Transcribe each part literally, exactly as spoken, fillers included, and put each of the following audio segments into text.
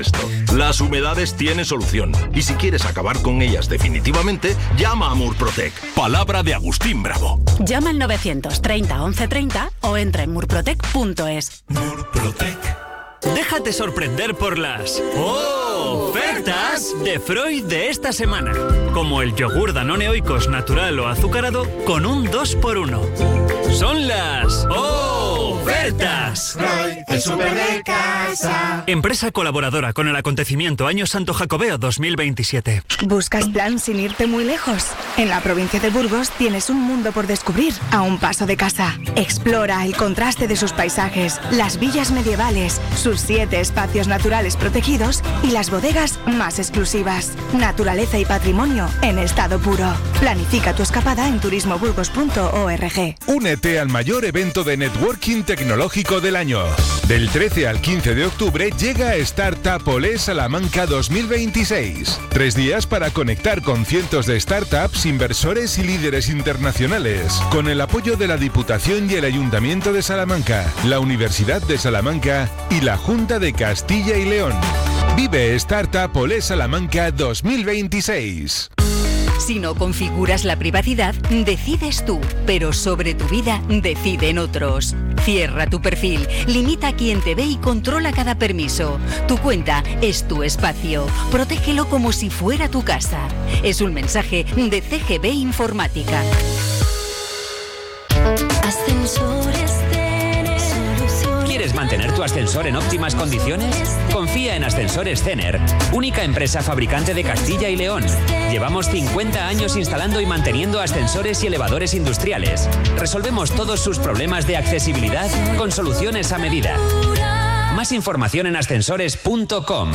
Las humedades tienen solución y si quieres acabar con ellas definitivamente, llama a Murprotec. Palabra de Agustín Bravo. Llama al novecientos treinta once treinta o entra en murprotec punto es. Murprotec. Déjate sorprender por las ofertas de Freud de esta semana. Como el yogur Danone Oikos natural o azucarado con un dos por uno. Son las ofertas. Freud, el súper de casa. Empresa colaboradora con el acontecimiento Año Santo Jacobeo dos mil veintisiete. ¿Buscas plan sin irte muy lejos? En la provincia de Burgos tienes un mundo por descubrir a un paso de casa. Explora el contraste de sus paisajes, las villas medievales, sus siete espacios naturales protegidos y las bodegas más exclusivas. Naturaleza y patrimonio en estado puro. Planifica tu escapada en turismo burgos punto org. Únete al mayor evento de networking tecnológico del año. Del trece al quince de octubre llega Startup Olé Salamanca dos mil veintiséis. Tres días para conectar con cientos de startups, inversores y líderes internacionales. Con el apoyo de la Diputación y el Ayuntamiento de Salamanca, la Universidad de Salamanca y la Junta de Castilla y León. Vive Startup Olé Salamanca dos mil veintiséis. Si no configuras la privacidad, decides tú, pero sobre tu vida deciden otros. Cierra tu perfil, limita a quien te ve y controla cada permiso. Tu cuenta es tu espacio. Protégelo como si fuera tu casa. Es un mensaje de C G B Informática. Ascensores Cener. ¿Quieres mantener tu ascensor en óptimas condiciones? Confía en Ascensores Cener, única empresa fabricante de Castilla y León. Llevamos cincuenta años instalando y manteniendo ascensores y elevadores industriales. Resolvemos todos sus problemas de accesibilidad con soluciones a medida. Más información en ascensores punto com.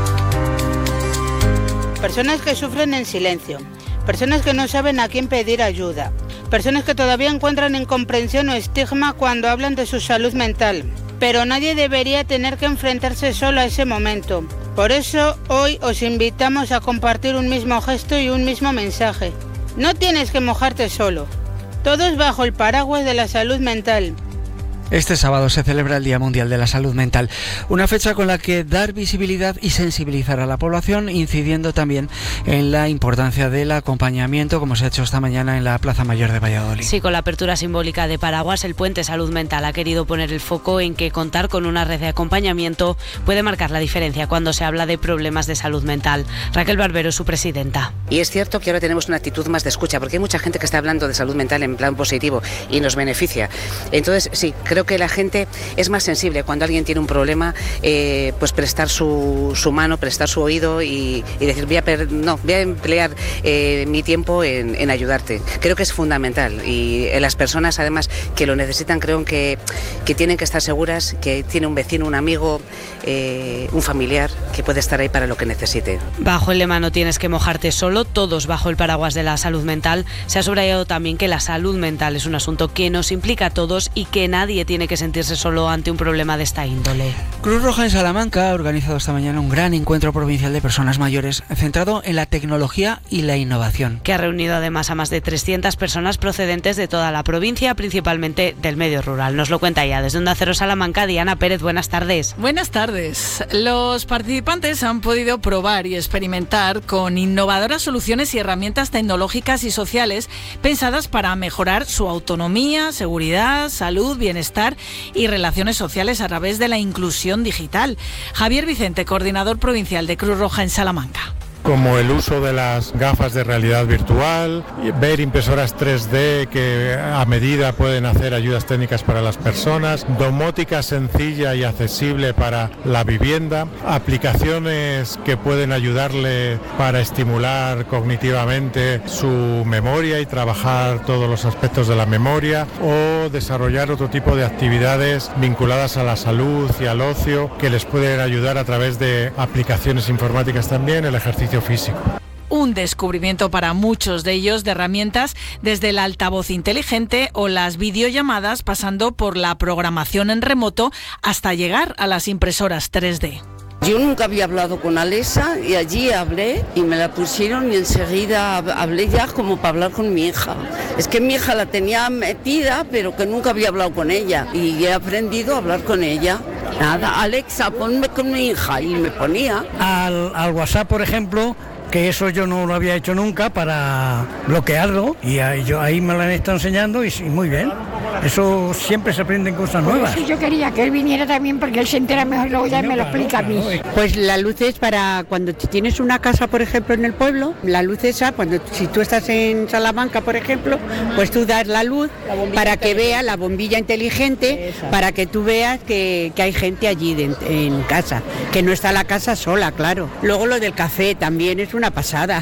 Personas que sufren en silencio. Personas que no saben a quién pedir ayuda. Personas que todavía encuentran incomprensión o estigma cuando hablan de su salud mental. Pero nadie debería tener que enfrentarse solo a ese momento. Por eso, hoy os invitamos a compartir un mismo gesto y un mismo mensaje. No tienes que mojarte solo. Todos bajo el paraguas de la salud mental. Este sábado se celebra el Día Mundial de la Salud Mental, una fecha con la que dar visibilidad y sensibilizar a la población, incidiendo también en la importancia del acompañamiento, como se ha hecho esta mañana en la Plaza Mayor de Valladolid. Sí, con la apertura simbólica de paraguas, el Puente Salud Mental ha querido poner el foco en que contar con una red de acompañamiento puede marcar la diferencia cuando se habla de problemas de salud mental. Raquel Barbero, su presidenta. Y es cierto que ahora tenemos una actitud más de escucha, porque hay mucha gente que está hablando de salud mental en plan positivo y nos beneficia. Entonces, sí, creo Creo que la gente es más sensible cuando alguien tiene un problema, eh, pues prestar su, su mano, prestar su oído y, y decir, voy a, per, no, voy a emplear eh, mi tiempo en, en ayudarte. Creo que es fundamental y eh, las personas además que lo necesitan creo que, que tienen que estar seguras que tiene un vecino, un amigo, eh, un familiar que puede estar ahí para lo que necesite. Bajo el lema no tienes que mojarte solo, todos bajo el paraguas de la salud mental, se ha subrayado también que la salud mental es un asunto que nos implica a todos y que nadie tiene que sentirse solo ante un problema de esta índole. Cruz Roja en Salamanca ha organizado esta mañana un gran encuentro provincial de personas mayores centrado en la tecnología y la innovación, que ha reunido además a más de trescientas personas procedentes de toda la provincia, principalmente del medio rural. Nos lo cuenta ya desde Onda Cero Salamanca, Diana Pérez. Buenas tardes. Buenas tardes. Los participantes han podido probar y experimentar con innovadoras soluciones y herramientas tecnológicas y sociales pensadas para mejorar su autonomía, seguridad, salud, bienestar y relaciones sociales a través de la inclusión digital. Javier Vicente, coordinador provincial de Cruz Roja en Salamanca. Como el uso de las gafas de realidad virtual, ver impresoras tres D que a medida pueden hacer ayudas técnicas para las personas, domótica sencilla y accesible para la vivienda, aplicaciones que pueden ayudarle para estimular cognitivamente su memoria y trabajar todos los aspectos de la memoria, o desarrollar otro tipo de actividades vinculadas a la salud y al ocio que les pueden ayudar a través de aplicaciones informáticas también, el ejercicio físico. Un descubrimiento para muchos de ellos de herramientas desde el altavoz inteligente o las videollamadas, pasando por la programación en remoto hasta llegar a las impresoras tres D. Yo nunca había hablado con Alexa y allí hablé y me la pusieron y enseguida hablé ya como para hablar con mi hija. Es que mi hija la tenía metida pero que nunca había hablado con ella y he aprendido a hablar con ella. Nada, Alexa, ponme con mi hija, y me ponía. Al, al WhatsApp, por ejemplo, que eso yo no lo había hecho nunca para bloquearlo, y ahí, yo, ahí me lo han estado enseñando y, y muy bien. Eso siempre se aprenden cosas nuevas. Sí, yo quería que él viniera también porque él se entera mejor y luego ya me lo explica a mí. Pues la luz es para cuando tienes una casa, por ejemplo, en el pueblo, la luz esa, cuando si tú estás en Salamanca, por ejemplo, pues tú das la luz para que vea la bombilla inteligente, para que tú veas que, que hay gente allí de, en casa, que no está la casa sola, claro. Luego lo del café también es una pasada.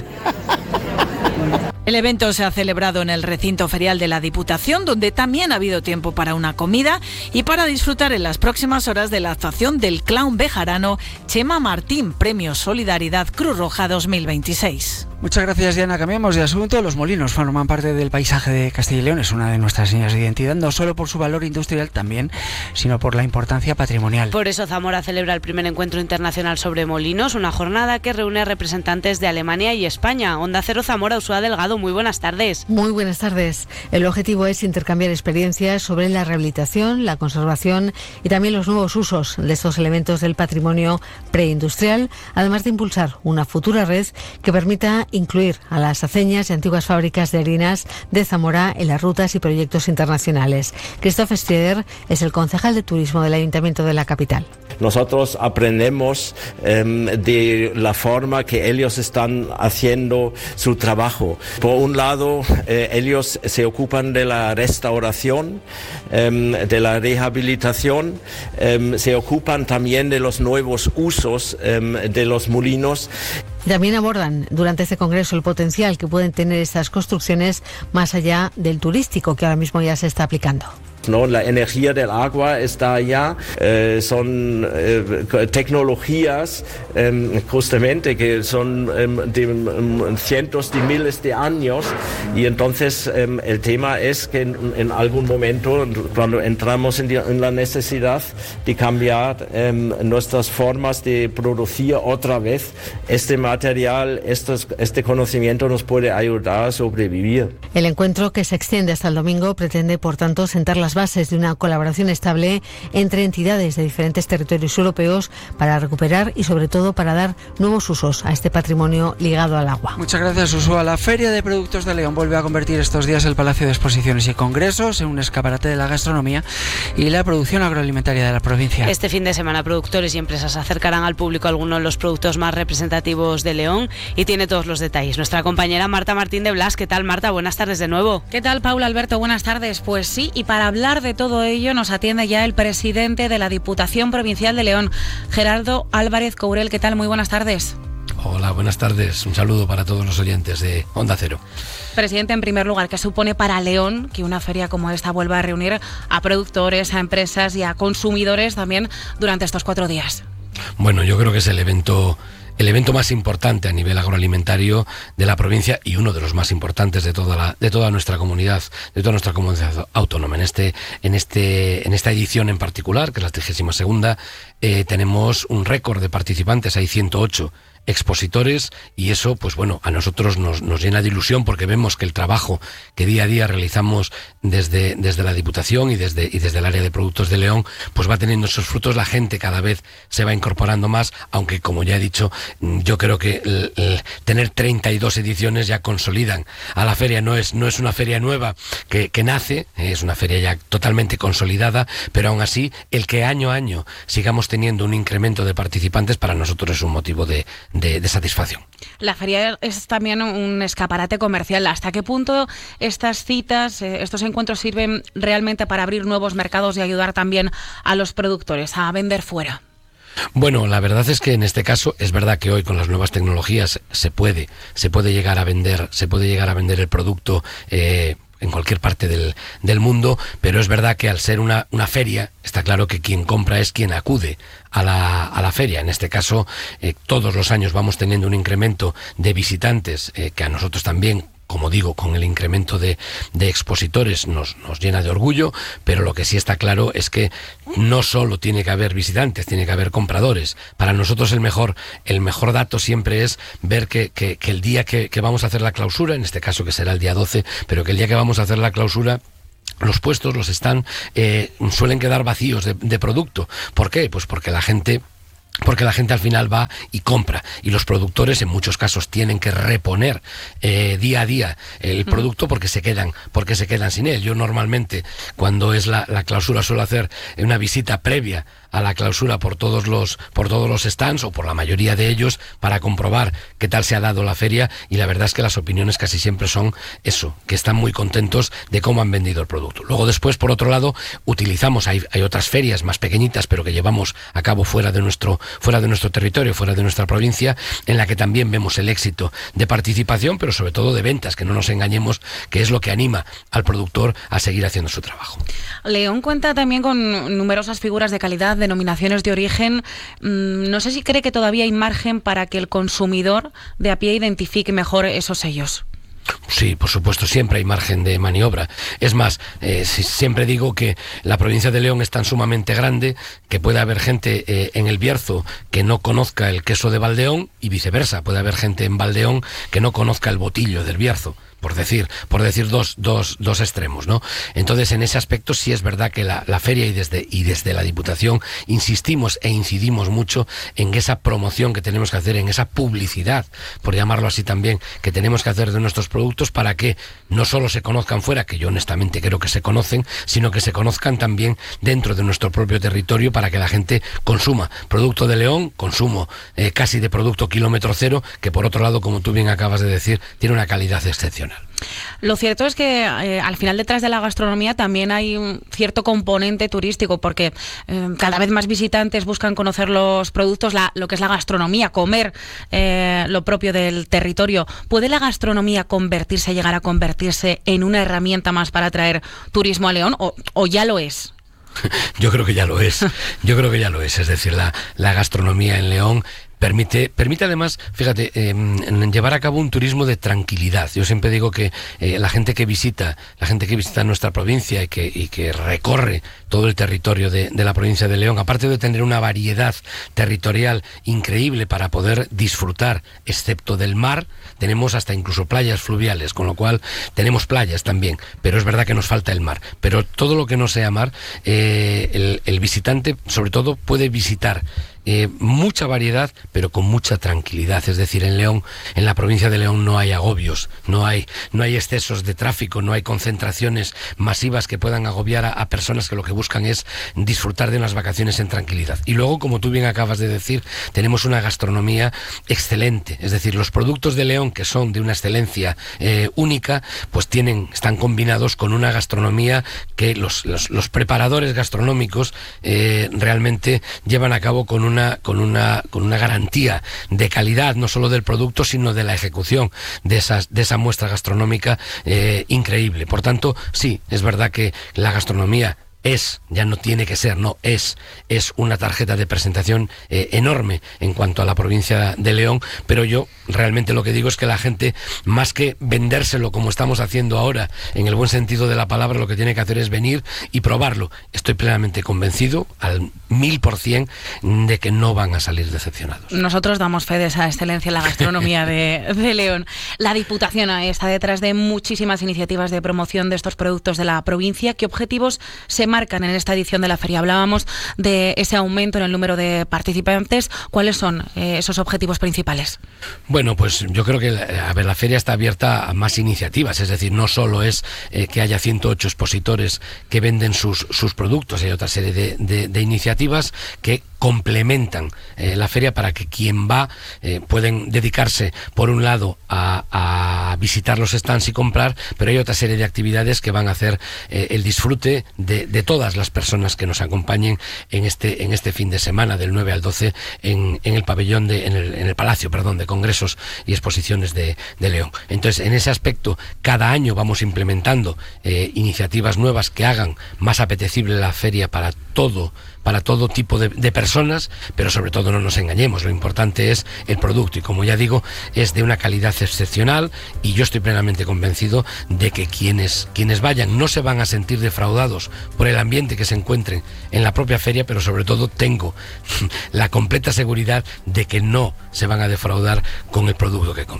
El evento se ha celebrado en el recinto ferial de la Diputación, donde también ha habido tiempo para una comida y para disfrutar en las próximas horas de la actuación del clown bejarano Chema Martín, Premio Solidaridad Cruz Roja dos mil veintiséis. Muchas gracias, Diana. Cambiamos de asunto. Los molinos forman parte del paisaje de Castilla y León. Es una de nuestras señas de identidad, no solo por su valor industrial también, sino por la importancia patrimonial. Por eso Zamora celebra el primer encuentro internacional sobre molinos, una jornada que reúne a representantes de Alemania y España. Onda Cero Zamora, Ursula Delgado, muy buenas tardes. Muy buenas tardes. El objetivo es intercambiar experiencias sobre la rehabilitación, la conservación y también los nuevos usos de estos elementos del patrimonio preindustrial, además de impulsar una futura red que permita incluir a las aceñas y antiguas fábricas de harinas de Zamora en las rutas y proyectos internacionales. Christoph Strieder es el concejal de turismo del Ayuntamiento de la capital. Nosotros aprendemos eh, de la forma que ellos están haciendo su trabajo. Por un lado, eh, ellos se ocupan de la restauración, eh, de la rehabilitación, eh, se ocupan también de los nuevos usos eh, de los molinos. También abordan durante este congreso el potencial que pueden tener estas construcciones más allá del turístico, que ahora mismo ya se está aplicando. ¿no? La energía del agua está allá, eh, son eh, tecnologías eh, justamente que son eh, de um, cientos de miles de años, y entonces eh, el tema es que en, en algún momento, cuando entramos en, die, en la necesidad de cambiar eh, nuestras formas de producir otra vez, este material, estos, este conocimiento nos puede ayudar a sobrevivir. El encuentro, que se extiende hasta el domingo, pretende, por tanto, sentar las bases de una colaboración estable entre entidades de diferentes territorios europeos para recuperar y, sobre todo, para dar nuevos usos a este patrimonio ligado al agua. Muchas gracias, Ursula. La Feria de Productos de León vuelve a convertir estos días el Palacio de Exposiciones y Congresos en un escaparate de la gastronomía y la producción agroalimentaria de la provincia. Este fin de semana, productores y empresas acercarán al público algunos de los productos más representativos de León, y tiene todos los detalles nuestra compañera Marta Martín de Blas. ¿Qué tal, Marta? Buenas tardes de nuevo. ¿Qué tal, Paula Alberto? Buenas tardes. Pues sí, y para hablar de todo ello nos atiende ya el presidente de la Diputación Provincial de León, Gerardo Álvarez Courel. ¿Qué tal? Muy buenas tardes. Hola, buenas tardes. Un saludo para todos los oyentes de Onda Cero. Presidente, en primer lugar, ¿qué supone para León que una feria como esta vuelva a reunir a productores, a empresas y a consumidores también durante estos cuatro días? Bueno, yo creo que es el evento... el evento más importante a nivel agroalimentario de la provincia y uno de los más importantes de toda la, de toda nuestra comunidad, de toda nuestra comunidad autónoma. En este, en este, en esta edición en particular, que es la trigésima segunda, eh, tenemos un récord de participantes, hay ciento ocho expositores, y eso, pues bueno, a nosotros nos, nos llena de ilusión, porque vemos que el trabajo que día a día realizamos desde, desde la Diputación y desde, y desde el área de productos de León, pues va teniendo esos frutos. La gente cada vez se va incorporando más, aunque, como ya he dicho, yo creo que el, el tener treinta y dos ediciones ya consolidan a la feria. No es, no es una feria nueva que, que nace, es una feria ya totalmente consolidada, pero aún así, el que año a año sigamos teniendo un incremento de participantes, para nosotros es un motivo de De, de satisfacción. La feria es también un escaparate comercial. ¿Hasta qué punto estas citas, eh, estos encuentros sirven realmente para abrir nuevos mercados y ayudar también a los productores a vender fuera? Bueno, la verdad es que en este caso es verdad que hoy con las nuevas tecnologías se puede, se puede llegar a vender, se puede llegar a vender el producto eh, en cualquier parte del, del mundo, pero es verdad que al ser una, una feria, está claro que quien compra es quien acude a la, a la feria. En este caso, eh, todos los años vamos teniendo un incremento de visitantes, eh, que a nosotros también, como digo, con el incremento de, de expositores nos, nos llena de orgullo, pero lo que sí está claro es que no solo tiene que haber visitantes, tiene que haber compradores. Para nosotros el mejor, el mejor dato siempre es ver que, que, que el día que, que vamos a hacer la clausura, en este caso que será el día doce, pero que el día que vamos a hacer la clausura, los puestos, los stands, eh, suelen quedar vacíos de, de producto. ¿Por qué? Pues porque la gente... Porque la gente al final va y compra, y los productores en muchos casos tienen que reponer eh, día a día el producto porque se quedan, porque se quedan sin él. Yo normalmente, cuando es la, la clausura, suelo hacer una visita previa a la clausura por todos los por todos los stands, o por la mayoría de ellos, para comprobar qué tal se ha dado la feria, y la verdad es que las opiniones casi siempre son eso, que están muy contentos de cómo han vendido el producto. Luego después, por otro lado, utilizamos, hay, hay otras ferias más pequeñitas, pero que llevamos a cabo fuera de nuestro fuera de nuestro territorio, fuera de nuestra provincia, en la que también vemos el éxito de participación, pero sobre todo de ventas, que no nos engañemos, que es lo que anima al productor a seguir haciendo su trabajo. León cuenta también con numerosas figuras de calidad, denominaciones de origen. No sé si cree que todavía hay margen para que el consumidor de a pie identifique mejor esos sellos. Sí, por supuesto, siempre hay margen de maniobra. Es más, eh, si, siempre digo que la provincia de León es tan sumamente grande que puede haber gente eh, en el Bierzo que no conozca el queso de Valdeón, y viceversa, puede haber gente en Valdeón que no conozca el botillo del Bierzo. Por decir, por decir dos, dos, dos extremos, ¿no? Entonces, en ese aspecto sí es verdad que la, la feria y desde, y desde la Diputación insistimos e incidimos mucho en esa promoción que tenemos que hacer, en esa publicidad, por llamarlo así también, que tenemos que hacer de nuestros productos, para que no solo se conozcan fuera, que yo honestamente creo que se conocen, sino que se conozcan también dentro de nuestro propio territorio, para que la gente consuma producto de León, consumo eh, casi de producto kilómetro cero, que por otro lado, como tú bien acabas de decir, tiene una calidad excepcional. Lo cierto es que eh, al final, detrás de la gastronomía también hay un cierto componente turístico, porque eh, cada vez más visitantes buscan conocer los productos, la, lo que es la gastronomía, comer eh, lo propio del territorio. ¿Puede la gastronomía convertirse, llegar a convertirse en una herramienta más para atraer turismo a León, o, o ya lo es? Yo creo que ya lo es, yo creo que ya lo es, es decir, la, la gastronomía en León Permite, permite además, fíjate, eh, llevar a cabo un turismo de tranquilidad. Yo siempre digo que eh, la gente que visita, la gente que visita nuestra provincia y que, y que recorre todo el territorio de, de la provincia de León, aparte de tener una variedad territorial increíble para poder disfrutar, excepto del mar, tenemos hasta incluso playas fluviales, con lo cual tenemos playas también, pero es verdad que nos falta el mar. Pero todo lo que no sea mar, eh, el, el visitante sobre todo puede visitar Eh, mucha variedad, pero con mucha tranquilidad. Es decir, en León, en la provincia de León, no hay agobios, no hay, no hay excesos de tráfico, no hay concentraciones masivas que puedan agobiar a, a personas que lo que buscan es disfrutar de unas vacaciones en tranquilidad. Y luego, como tú bien acabas de decir, tenemos una gastronomía excelente. Es decir, los productos de León, que son de una excelencia eh, única, pues tienen, están combinados con una gastronomía que los, los, los preparadores gastronómicos eh, realmente llevan a cabo con una Una, con, una, con una garantía de calidad, no solo del producto, sino de la ejecución de, esas, de esa muestra gastronómica eh, increíble. Por tanto, sí, es verdad que la gastronomía es, ya no tiene que ser, no, es, es una tarjeta de presentación eh, enorme en cuanto a la provincia de León, pero yo realmente lo que digo es que la gente, más que vendérselo como estamos haciendo ahora, en el buen sentido de la palabra, lo que tiene que hacer es venir y probarlo. Estoy plenamente convencido, al mil por cien, de que no van a salir decepcionados. Nosotros damos fe de esa excelencia en la gastronomía de, de León. La Diputación está detrás de muchísimas iniciativas de promoción de estos productos de la provincia. ¿Qué objetivos se marcan en esta edición de la feria? Hablábamos de ese aumento en el número de participantes. ¿Cuáles son eh, esos objetivos principales? Bueno, pues yo creo que a ver, la feria está abierta a más iniciativas, es decir, no solo es eh, que haya ciento ocho expositores que venden sus, sus productos, hay otra serie de, de, de iniciativas que complementan eh, la feria para que quien va eh, pueden dedicarse por un lado a, a visitar los stands y comprar, pero hay otra serie de actividades que van a hacer eh, el disfrute de, de todas las personas que nos acompañen en este, en este fin de semana del nueve al doce en, en el pabellón de, en el, en el Palacio, perdón, de Congresos y Exposiciones de, de León. Entonces, en ese aspecto, cada año vamos implementando eh, iniciativas nuevas que hagan más apetecible la feria para todo para todo tipo de, de personas, pero sobre todo no nos engañemos, lo importante es el producto y, como ya digo, es de una calidad excepcional, y yo estoy plenamente convencido de que quienes, quienes vayan no se van a sentir defraudados por el ambiente que se encuentren en la propia feria, pero sobre todo tengo la completa seguridad de que no se van a defraudar con el producto que compren.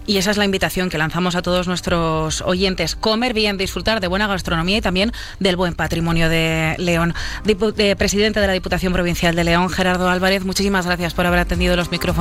Y esa es la invitación que lanzamos a todos nuestros oyentes. Comer bien, disfrutar de buena gastronomía y también del buen patrimonio de León. Dipu- de, presidente de la Diputación Provincial de León, Gerardo Álvarez, muchísimas gracias por haber atendido los micrófonos